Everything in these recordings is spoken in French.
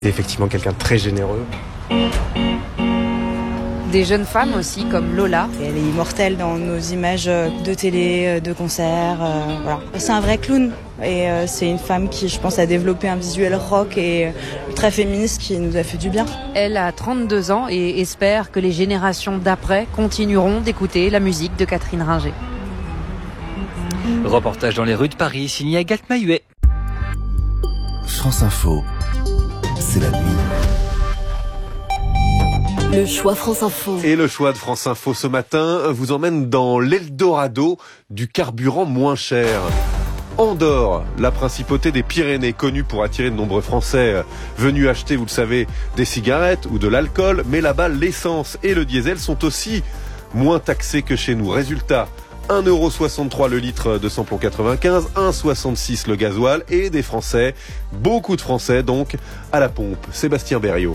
C'est effectivement quelqu'un de très généreux. Des jeunes femmes aussi, comme Lola. Elle est immortelle dans nos images de télé, de concerts. Voilà. C'est un vrai clown. Et c'est une femme qui, je pense, a développé un visuel rock et très féministe qui nous a fait du bien. Elle a 32 ans et espère que les générations d'après continueront d'écouter la musique de Catherine Ringer. Reportage dans les rues de Paris, signé Agathe Mahuet. France Info, c'est la nuit. Le choix France Info. Et le choix de France Info ce matin vous emmène dans l'Eldorado du carburant moins cher. Andorre, la principauté des Pyrénées, connue pour attirer de nombreux Français venus acheter, vous le savez, des cigarettes ou de l'alcool. Mais là-bas, l'essence et le diesel sont aussi moins taxés que chez nous. Résultat, 1,63€ le litre de samplon 95, 1,66€ le gasoil et des Français, beaucoup de Français donc, à la pompe. Sébastien Berriot.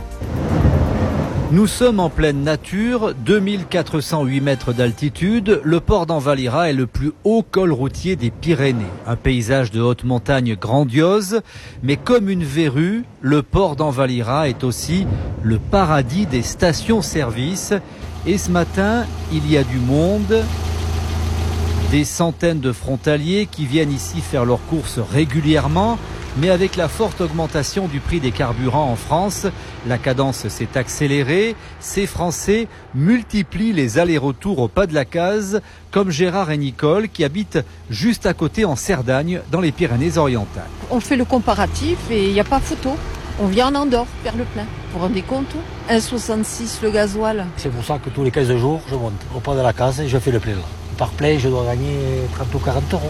Nous sommes en pleine nature, 2408 mètres d'altitude. Le port d'Envalira est le plus haut col routier des Pyrénées. Un paysage de haute montagne grandiose, mais comme une verrue, le port d'Envalira est aussi le paradis des stations-service. Et ce matin, il y a du monde, des centaines de frontaliers qui viennent ici faire leurs courses régulièrement. Mais avec la forte augmentation du prix des carburants en France, la cadence s'est accélérée. Ces Français multiplient les allers-retours au pas de la case, comme Gérard et Nicole qui habitent juste à côté en Cerdagne, dans les Pyrénées-Orientales. On fait le comparatif et il n'y a pas photo. On vient en Andorre faire le plein. Vous vous rendez compte ? 1,66 le gasoil. C'est pour ça que tous les 15 jours, je monte au pas de la case et je fais le plein. Par plein, je dois gagner 30 ou 40 euros.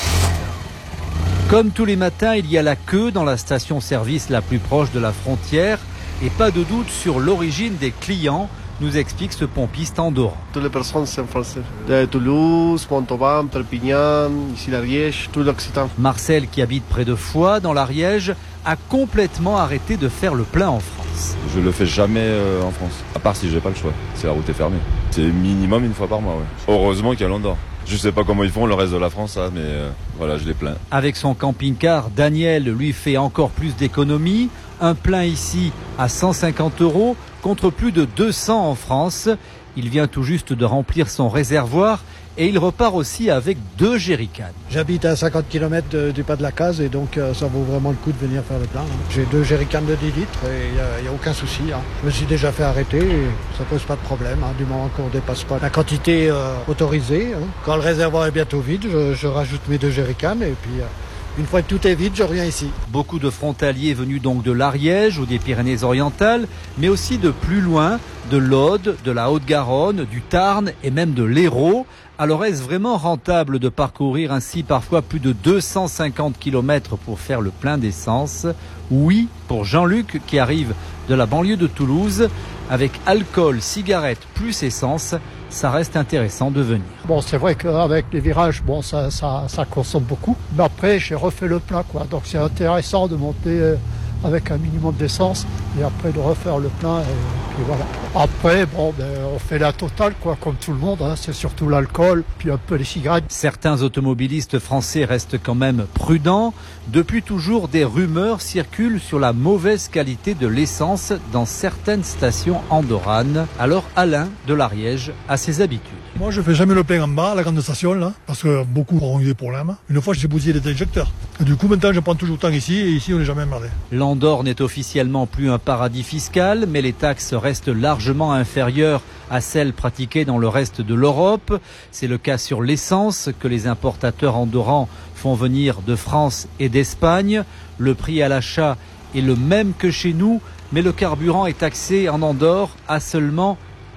Comme tous les matins, il y a la queue dans la station-service la plus proche de la frontière et pas de doute sur l'origine des clients, nous explique ce pompiste andorran. Toutes les personnes sont françaises. De Toulouse, Montauban, Perpignan, ici l'Ariège, tout l'Occitan. Marcel, qui habite près de Foix, dans l'Ariège, a complètement arrêté de faire le plein en France. Je le fais jamais en France, à part si j'ai pas le choix. Si la route est fermée. C'est minimum une fois par mois, ouais. Heureusement qu'il y a l'Andorre. Je sais pas comment ils font le reste de la France, ça, mais voilà, je les plains. Avec son camping-car, Daniel lui fait encore plus d'économies. Un plein ici à 150 € contre plus de 200 en France. Il vient tout juste de remplir son réservoir et il repart aussi avec 2 jerrycans. J'habite à 50 km du pas de la case et donc ça vaut vraiment le coup de venir faire le plein. J'ai 2 jerrycans de 10 litres et il n'y a aucun souci. Je me suis déjà fait arrêter et ça pose pas de problème du moment qu'on ne dépasse pas la quantité autorisée. Quand le réservoir est bientôt vide, je rajoute mes 2 jerrycans et puis une fois que tout est vide, je reviens ici. Beaucoup de frontaliers venus donc de l'Ariège ou des Pyrénées-Orientales, mais aussi de plus loin, de l'Aude, de la Haute-Garonne, du Tarn et même de l'Hérault. Alors est-ce vraiment rentable de parcourir ainsi parfois plus de 250 km pour faire le plein d'essence ? Oui, pour Jean-Luc qui arrive de la banlieue de Toulouse, avec alcool, cigarettes plus essence, ça reste intéressant de venir. Bon, c'est vrai qu'avec les virages, bon, ça consomme beaucoup. Mais après, j'ai refait le plein, quoi. Donc c'est intéressant de monter avec un minimum d'essence et après de refaire le plein et puis voilà. Après, bon, on fait la totale, quoi, comme tout le monde. C'est surtout l'alcool, puis un peu les cigarettes. Certains automobilistes français restent quand même prudents. Depuis toujours, des rumeurs circulent sur la mauvaise qualité de l'essence dans certaines stations andorranes. Alors Alain de l'Ariège a ses habitudes. Moi, je fais jamais le plein en bas, à la grande station, là, parce que beaucoup auront eu des problèmes. Une fois, j'ai bousillé des injecteurs. Et du coup, maintenant, je prends toujours le temps ici, et ici, on n'est jamais emmerdé. L'Andorre n'est officiellement plus un paradis fiscal, mais les taxes restent largement inférieures à celles pratiquées dans le reste de l'Europe. C'est le cas sur l'essence que les importateurs andorrans font venir de France et d'Espagne. Le prix à l'achat est le même que chez nous, mais le carburant est taxé en Andorre à seulement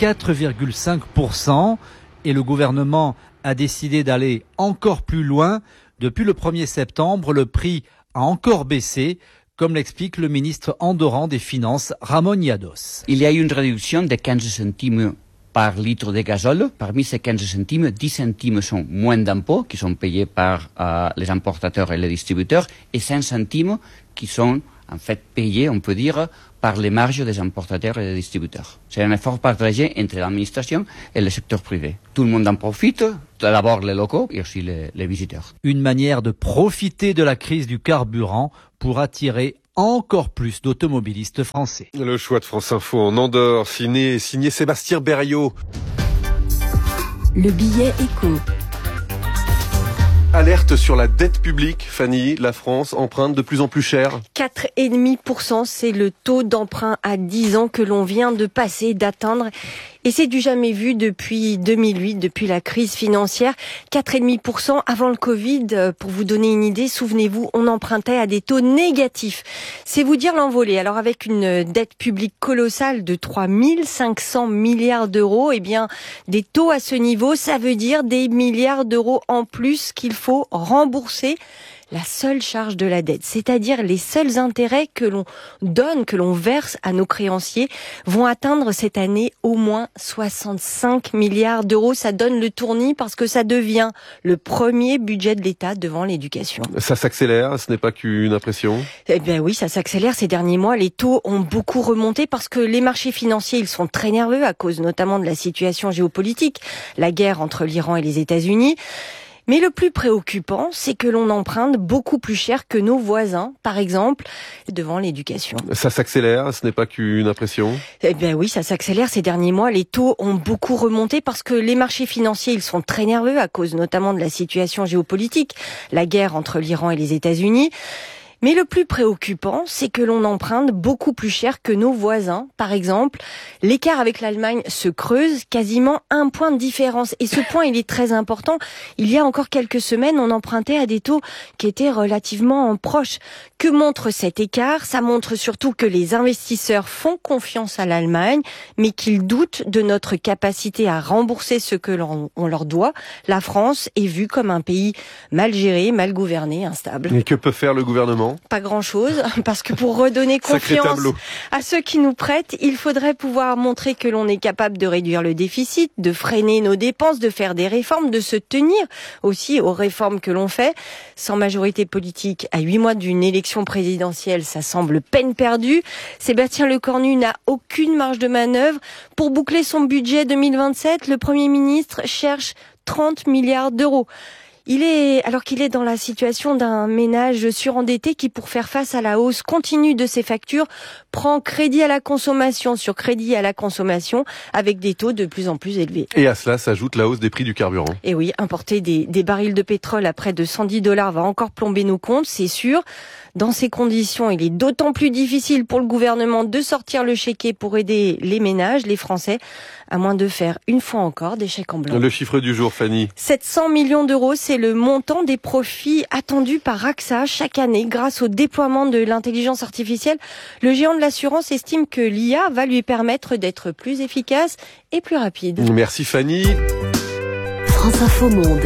4,5%. Et le gouvernement a décidé d'aller encore plus loin. Depuis le 1er septembre, le prix a encore baissé, comme l'explique le ministre andorran des Finances, Ramon Llados. Il y a eu une réduction de 15 centimes par litre de gazole. Parmi ces 15 centimes, 10 centimes sont moins d'impôts qui sont payés par les importateurs et les distributeurs et 5 centimes qui sont en fait payés, on peut dire, par les marges des importateurs et des distributeurs. C'est un effort partagé entre l'administration et le secteur privé. Tout le monde en profite, d'abord les locaux et aussi les visiteurs. Une manière de profiter de la crise du carburant pour attirer encore plus d'automobilistes français. Le choix de France Info en Andorre, signé Sébastien Berriot. Le billet éco. Alerte sur la dette publique, Fanny. La France emprunte de plus en plus cher. 4,5%, c'est le taux d'emprunt à 10 ans que l'on vient de passer, d'atteindre. Et c'est du jamais vu depuis 2008, depuis la crise financière. 4,5% avant le Covid. Pour vous donner une idée, souvenez-vous, on empruntait à des taux négatifs. C'est vous dire l'envolée. Alors avec une dette publique colossale de 3 500 milliards d'euros, eh bien, des taux à ce niveau, ça veut dire des milliards d'euros en plus qu'il faut rembourser. La seule charge de la dette, c'est-à-dire les seuls intérêts que l'on donne, que l'on verse à nos créanciers, vont atteindre cette année au moins 65 milliards d'euros. Ça donne le tournis parce que ça devient le premier budget de l'État devant l'éducation. Ça s'accélère, ce n'est pas qu'une impression? Eh bien oui, ça s'accélère ces derniers mois. Les taux ont beaucoup remonté parce que les marchés financiers, ils sont très nerveux à cause notamment de la situation géopolitique, la guerre entre l'Iran et les États-Unis. Mais le plus préoccupant, c'est que l'on emprunte beaucoup plus cher que nos voisins, par exemple, devant l'éducation. Ça s'accélère, ce n'est pas qu'une impression? Eh bien oui, ça s'accélère ces derniers mois. Les taux ont beaucoup remonté parce que les marchés financiers, ils sont très nerveux à cause notamment de la situation géopolitique, la guerre entre l'Iran et les États-Unis. Mais le plus préoccupant, c'est que l'on emprunte beaucoup plus cher que nos voisins. Par exemple, l'écart avec l'Allemagne se creuse, quasiment 1 point de différence. Et ce point, il est très important. Il y a encore quelques semaines, on empruntait à des taux qui étaient relativement proches. Que montre cet écart? Ça montre surtout que les investisseurs font confiance à l'Allemagne, mais qu'ils doutent de notre capacité à rembourser ce que l'on leur doit. La France est vue comme un pays mal géré, mal gouverné, instable. Et que peut faire le gouvernement? Pas grand-chose, parce que pour redonner confiance à ceux qui nous prêtent, il faudrait pouvoir montrer que l'on est capable de réduire le déficit, de freiner nos dépenses, de faire des réformes, de se tenir aussi aux réformes que l'on fait. Sans majorité politique, à 8 mois d'une élection présidentielle, ça semble peine perdue. Sébastien Lecornu n'a aucune marge de manœuvre. Pour boucler son budget 2027, le Premier ministre cherche 30 milliards d'euros. Alors qu'il est dans la situation d'un ménage surendetté qui, pour faire face à la hausse continue de ses factures, prend crédit à la consommation sur crédit à la consommation avec des taux de plus en plus élevés. Et à cela s'ajoute la hausse des prix du carburant. Et oui, importer des barils de pétrole à près de 110 $ va encore plomber nos comptes, c'est sûr. Dans ces conditions, il est d'autant plus difficile pour le gouvernement de sortir le chéquier pour aider les ménages, les Français, à moins de faire une fois encore des chèques en blanc. Le chiffre du jour, Fanny. 700 millions d'euros, c'est le montant des profits attendus par AXA chaque année grâce au déploiement de l'intelligence artificielle. Le géant de l'assurance estime que l'IA va lui permettre d'être plus efficace et plus rapide. Merci Fanny. France Info Monde.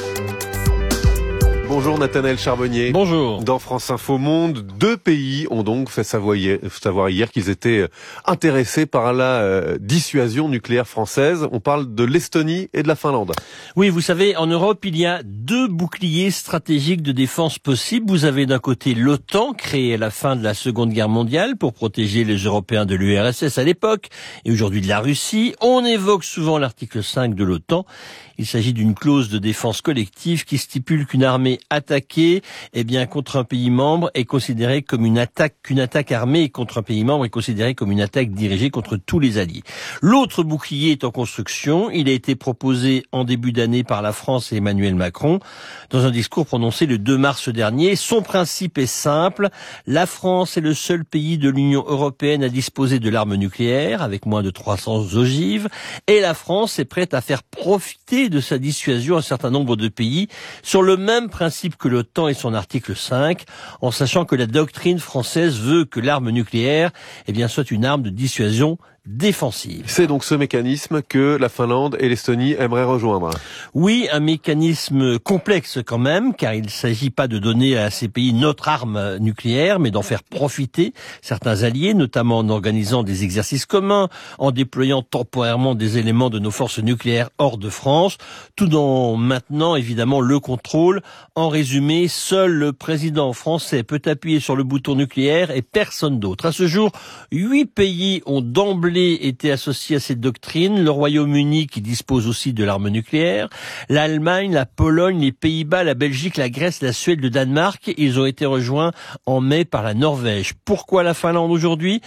Bonjour Nathanaël Charbonnier. Bonjour. Dans France Info Monde, 2 pays ont donc fait savoir hier qu'ils étaient intéressés par la dissuasion nucléaire française. On parle de l'Estonie et de la Finlande. Oui, vous savez, en Europe, il y a 2 boucliers stratégiques de défense possibles. Vous avez d'un côté l'OTAN, créée à la fin de la Seconde Guerre mondiale pour protéger les Européens de l'URSS à l'époque et aujourd'hui de la Russie. On évoque souvent l'article 5 de l'OTAN. Il s'agit d'une clause de défense collective qui stipule qu'une armée attaquée, contre un pays membre est considérée comme qu'une attaque armée contre un pays membre est considérée comme une attaque dirigée contre tous les alliés. L'autre bouclier est en construction. Il a été proposé en début d'année par la France et Emmanuel Macron dans un discours prononcé le 2 mars dernier. Son principe est simple. La France est le seul pays de l'Union européenne à disposer de l'arme nucléaire avec moins de 300 ogives et la France est prête à faire profiter de sa dissuasion un certain nombre de pays sur le même principe que l'OTAN et son article 5, en sachant que la doctrine française veut que l'arme nucléaire soit une arme de dissuasion défensive. C'est donc ce mécanisme que la Finlande et l'Estonie aimeraient rejoindre. Oui, un mécanisme complexe quand même, car il ne s'agit pas de donner à ces pays notre arme nucléaire, mais d'en faire profiter certains alliés, notamment en organisant des exercices communs, en déployant temporairement des éléments de nos forces nucléaires hors de France, tout en maintenant évidemment le contrôle. En résumé, seul le président français peut appuyer sur le bouton nucléaire et personne d'autre. À ce jour, 8 pays ont d'emblée l'Assemblée était associée à cette doctrine, le Royaume-Uni qui dispose aussi de l'arme nucléaire, l'Allemagne, la Pologne, les Pays-Bas, la Belgique, la Grèce, la Suède, le Danemark. Ils ont été rejoints en mai par la Norvège. Pourquoi la Finlande aujourd'hui ?